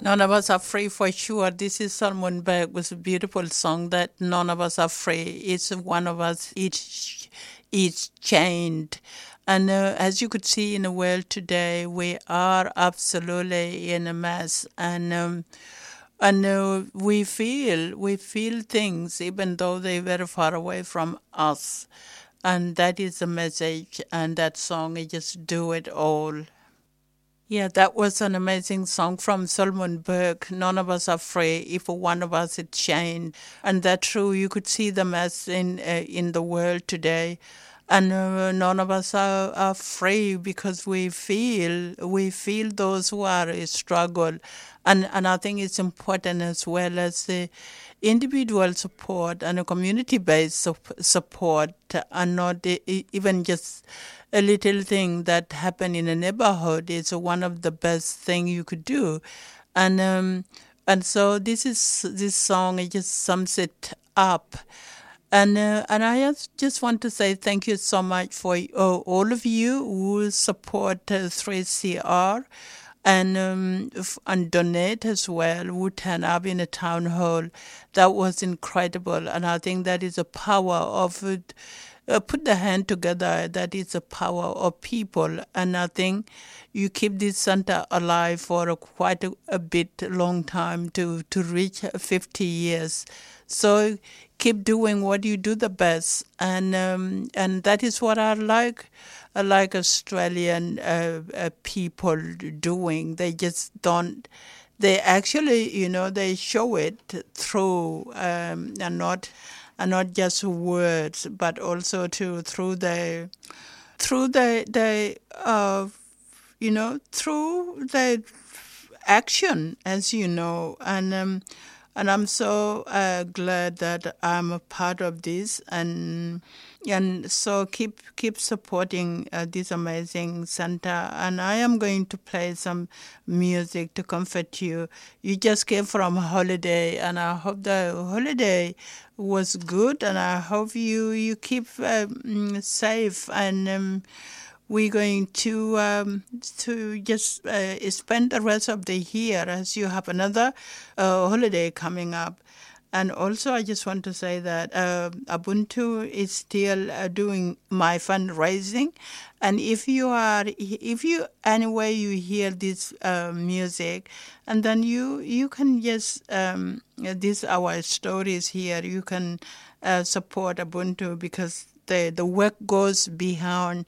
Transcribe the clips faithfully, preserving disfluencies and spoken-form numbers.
None of us are free for sure. This is Solomon Berg with a beautiful song that none of us are free. It's one of us each each chained. And uh, as you could see in the world today, we are absolutely in a mess. And um, and uh, we feel we feel things even though they're very far away from us. And that is the message. And that song is just do it all. Yeah, that was an amazing song from Solomon Burke. None of us are free if one of us is chained, and that's true. You could see the mess in uh, in the world today, and uh, none of us are, are free because we feel we feel those who are in struggle, and and I think it's important as well as the individual support and a community-based sup- support, and not e- e- even just a little thing that happened in a neighborhood is one of the best thing you could do, and um, and so this is this song. It just sums it up, and uh, and I just just want to say thank you so much for uh, all of you who support uh, three C R. And um, f- and donate as well, who turn up in a town hall. That was incredible, and I think that is a power of it. Uh, put the hand together. That is the power of people, and I think you keep this center alive for a, quite a, a bit long time to to reach fifty years. So keep doing what you do the best, and um, and that is what I like. I like Australian uh, uh, people doing. They just don't. They actually, you know, they show it through um, and not and not just words, but also to through the through the the uh, you know through the action, as you know, and um, and I'm so uh, glad that I'm a part of this, and and so keep keep supporting uh, this amazing center. And I am going to play some music to comfort you. You just came from a holiday, and I hope the holiday was good, and I hope you you keep um, safe and. Um, we're going to um, to just uh, spend the rest of the year as you have another uh, holiday coming up. And also, I just want to say that uh, Ubuntu is still uh, doing my fundraising, and if you are, if you anyway you hear this uh, music, and then you you can just um, this our stories here. You can uh, support Ubuntu because the the work goes beyond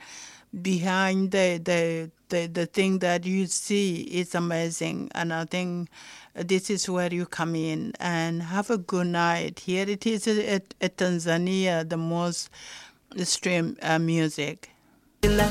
behind the, the the the thing that you see is amazing, and I think this is where you come in. And have a good night. Here it is at, at Tanzania, the most streamed uh, music.